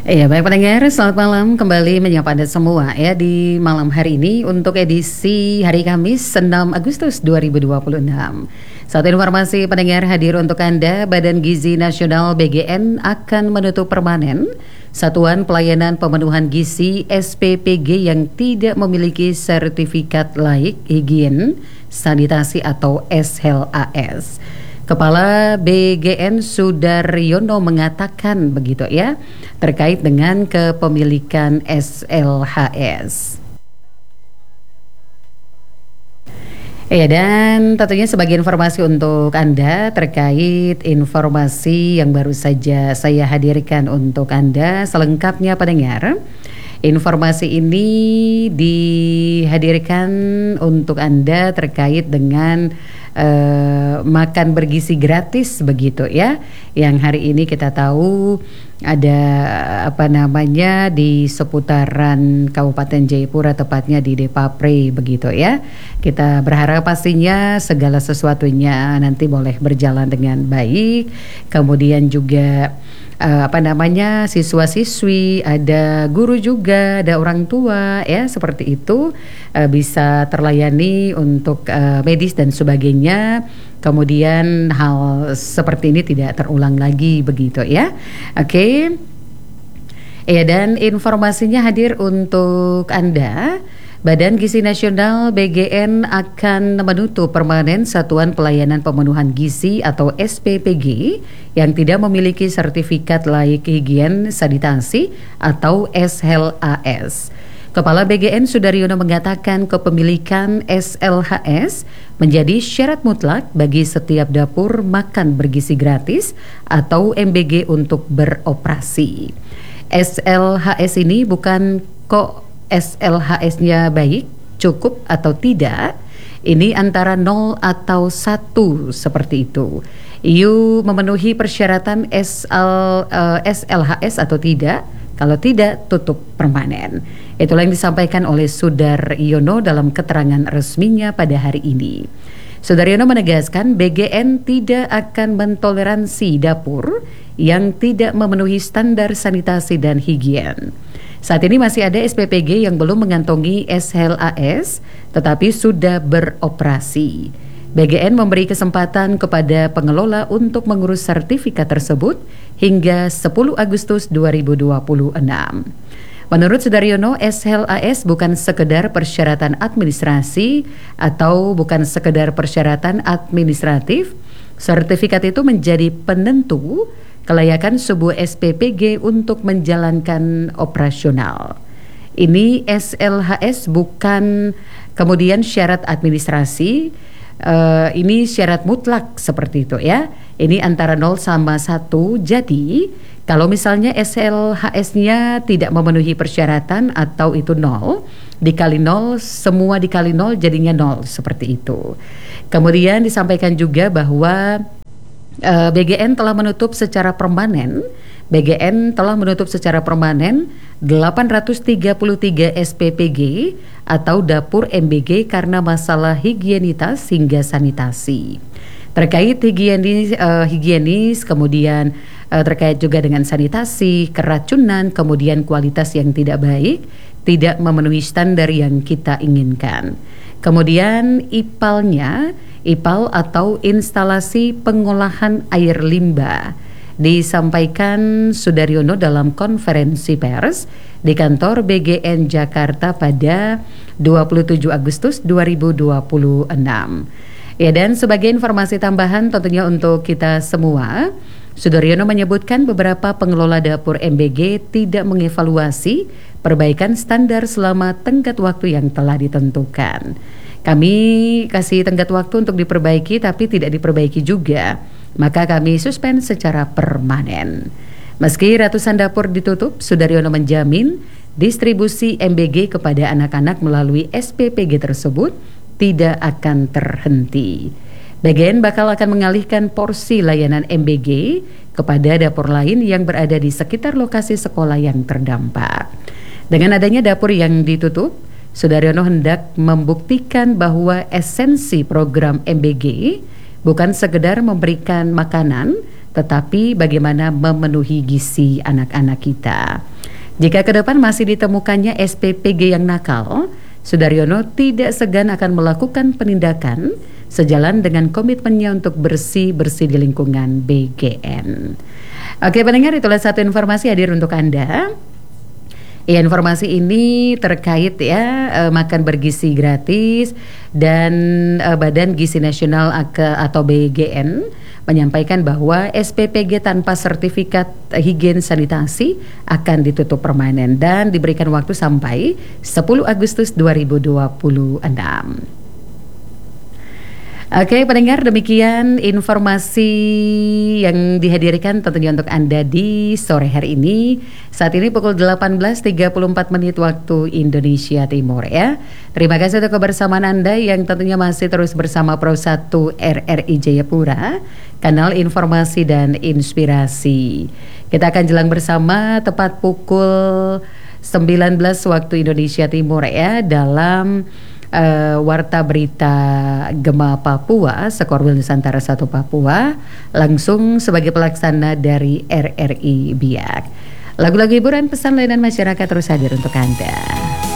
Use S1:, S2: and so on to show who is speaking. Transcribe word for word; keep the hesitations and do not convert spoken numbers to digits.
S1: Iya, baik pendengar, selamat malam, kembali menyapa Anda semua ya di malam hari ini untuk edisi hari Kamis enam Agustus dua ribu dua puluh enam. Satu informasi pendengar hadir untuk Anda, Badan Gizi Nasional B G N akan menutup permanen Satuan Pelayanan Pemenuhan Gizi S P P G yang tidak memiliki sertifikat layak higien sanitasi atau S L A S. Kepala B G N Sudaryono mengatakan begitu ya, terkait dengan kepemilikan S L H S. Ya, dan tentunya sebagai informasi untuk Anda terkait informasi yang baru saja saya hadirkan untuk Anda selengkapnya pendengar. Informasi ini dihadirkan untuk Anda terkait dengan uh, makan bergizi gratis begitu ya. Yang hari ini kita tahu ada apa namanya di seputaran Kabupaten Jayapura, tepatnya di Depapre begitu ya. Kita berharap pastinya segala sesuatunya nanti boleh berjalan dengan baik. Kemudian juga Uh, apa namanya siswa-siswi, ada guru juga, ada orang tua ya, seperti itu uh, bisa terlayani untuk uh, medis dan sebagainya. Kemudian hal seperti ini tidak terulang lagi begitu ya. Oke. Okay. Ya, dan informasinya hadir untuk Anda. Badan Gizi Nasional B G N akan menutup permanen Satuan Pelayanan Pemenuhan Gizi atau S P P G yang tidak memiliki sertifikat layak higien sanitasi atau S L A S. Kepala B G N Sudaryono mengatakan kepemilikan S L H S menjadi syarat mutlak bagi setiap dapur makan bergizi gratis atau M B G untuk beroperasi. S L H S ini bukan kok S L H S-nya baik, cukup atau tidak, ini antara nol atau satu seperti itu. You memenuhi persyaratan S L, uh, S L H S atau tidak? Kalau tidak, tutup permanen. Itulah yang disampaikan oleh Sudaryono dalam keterangan resminya pada hari ini. Sudaryono menegaskan B G N tidak akan mentoleransi dapur yang tidak memenuhi standar sanitasi dan higien. Saat ini masih ada S P P G yang belum mengantongi S L A S tetapi sudah beroperasi. B G N memberi kesempatan kepada pengelola untuk mengurus sertifikat tersebut hingga sepuluh Agustus dua ribu dua puluh enam. Menurut Sudaryono, S L A S bukan sekedar persyaratan administrasi atau bukan sekedar persyaratan administratif. Sertifikat itu menjadi penentu kelayakan sebuah S P P G untuk menjalankan operasional. Ini S L H S bukan kemudian syarat administrasi, uh, ini syarat mutlak seperti itu ya. Ini antara nol sama satu, jadi kalau misalnya S L H S-nya tidak memenuhi persyaratan atau itu nol, dikali nol, semua dikali nol jadinya nol, seperti itu. Kemudian disampaikan juga bahwa Uh, B G N telah menutup secara permanen B G N telah menutup secara permanen delapan ratus tiga puluh tiga S P P G atau dapur M B G karena masalah higienitas hingga sanitasi. Terkait higienis, uh, higienis kemudian uh, terkait juga dengan sanitasi, keracunan, kemudian kualitas yang tidak baik, tidak memenuhi standar yang kita inginkan. Kemudian I P A L-nya I P A L atau instalasi pengolahan air limbah disampaikan Sudaryono dalam konferensi pers di kantor B G N Jakarta pada dua puluh tujuh Agustus dua ribu dua puluh enam. Ya, dan sebagai informasi tambahan tentunya untuk kita semua, Sudaryono menyebutkan beberapa pengelola dapur M B G tidak mengevaluasi perbaikan standar selama tenggat waktu yang telah ditentukan. Kami kasih tenggat waktu untuk diperbaiki tapi tidak diperbaiki juga, maka kami suspend secara permanen. Meski ratusan dapur ditutup, Sudaryono menjamin distribusi M B G kepada anak-anak melalui S P P G tersebut tidak akan terhenti. B G N bakal akan mengalihkan porsi layanan M B G kepada dapur lain yang berada di sekitar lokasi sekolah yang terdampak. Dengan adanya dapur yang ditutup, Sudaryono hendak membuktikan bahwa esensi program M B G bukan sekedar memberikan makanan, tetapi bagaimana memenuhi gizi anak-anak kita. Jika ke depan masih ditemukannya S P P G yang nakal, Sudaryono tidak segan akan melakukan penindakan sejalan dengan komitmennya untuk bersih-bersih di lingkungan B G N. Oke pendengar, itulah satu informasi hadir untuk Anda. Ya, informasi ini terkait ya eh, makan bergizi gratis dan eh, Badan Gizi Nasional atau B G N menyampaikan bahwa S P P G tanpa sertifikat higien sanitasi akan ditutup permanen dan diberikan waktu sampai sepuluh Agustus dua ribu dua puluh enam. Oke pendengar, demikian informasi yang dihadirkan tentunya untuk Anda di sore hari ini. Saat ini pukul delapan belas tiga puluh empat menit waktu Indonesia Timur ya. Terima kasih untuk kebersamaan Anda yang tentunya masih terus bersama Pro satu R R I Jayapura, kanal informasi dan inspirasi. Kita akan jalan bersama tepat pukul sembilan belas waktu Indonesia Timur ya dalam Uh, Warta Berita Gema Papua, Sekorwil Nusantara satu Papua, langsung sebagai pelaksana dari R R I Biak. Lagu-lagu hiburan, pesan layanan masyarakat terus hadir untuk Anda.